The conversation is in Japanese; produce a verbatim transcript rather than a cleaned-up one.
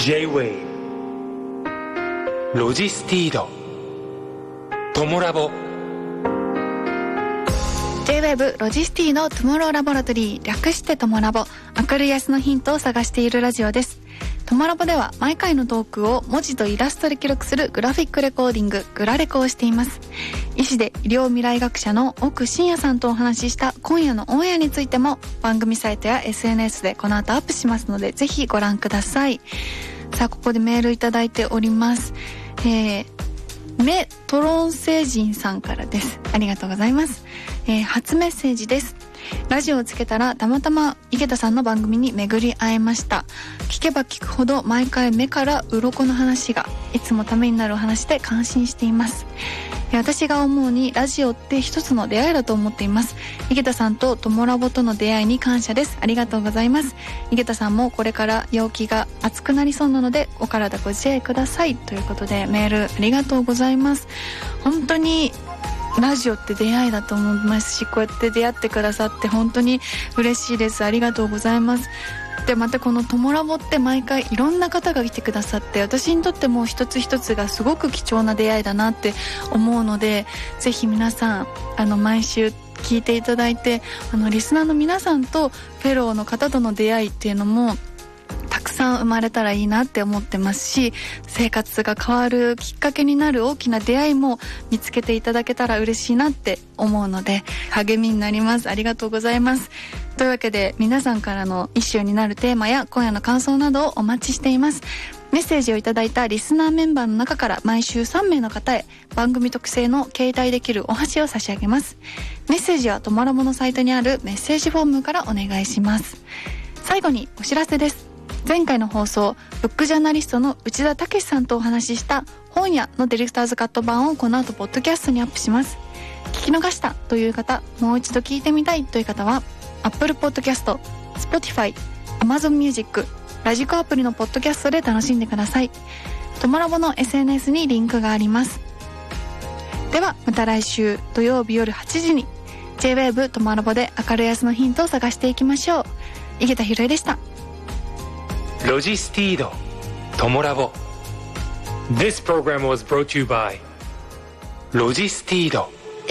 J-Wave ロジスティードトモラボ J-Wave ロジスティのトゥモローラボラトリー、略してトモラボ。明るい明日のヒントを探しているラジオです。トモラボでは毎回のトークを文字とイラストで記録するグラフィックレコーディング、グラレコをしています。医師で医療未来学者の奥真也さんとお話しした今夜のオンエアについても番組サイトや エスエヌエス でこの後アップしますので、ぜひご覧ください。さあ、ここでメールいただいております。えーメトロン星人さんからです。ありがとうございます。えー、初メッセージです。ラジオをつけたらたまたま池田さんの番組に巡り会えました。聞けば聞くほど毎回目から鱗の話がいつもためになるお話で感心しています。私が思うにラジオって一つの出会いだと思っています。池田さんとトモラボとの出会いに感謝です。ありがとうございます。池田さんもこれから陽気が暑くなりそうなのでお体ご自愛ください、ということでメールありがとうございます。本当にラジオって出会いだと思いますし、こうやって出会ってくださって本当に嬉しいです。ありがとうございます。でまたこのトモラボって毎回いろんな方が来てくださって、私にとっても一つ一つがすごく貴重な出会いだなって思うので、ぜひ皆さんあの毎週聞いていただいて、あのリスナーの皆さんとフェローの方との出会いっていうのもたくさん生まれたらいいなって思ってますし、生活が変わるきっかけになる大きな出会いも見つけていただけたら嬉しいなって思うので励みになります。ありがとうございます。というわけで皆さんからのイシューになるテーマや今夜の感想などをお待ちしています。メッセージをいただいたリスナーメンバーの中から毎週さんめいの方へ番組特製の携帯できるお箸を差し上げます。メッセージはトモラボのサイトにあるメッセージフォームからお願いします。最後にお知らせです。前回の放送、ブックジャーナリストの内田武さんとお話しした本屋のディレクターズカット版をこの後ポッドキャストにアップします。聞き逃したという方、もう一度聞いてみたいという方は Apple Podcast、Spotify、Amazon Music、ラジコアプリのポッドキャストで楽しんでください。トモラボの エスエヌエス にリンクがあります。ではまた来週土曜日夜はちじに J-Wave トモラボで明るい明日のヒントを探していきましょう。井桁弘恵でした。 ロジスティードトモラボ This program was brought to you by ロジスティード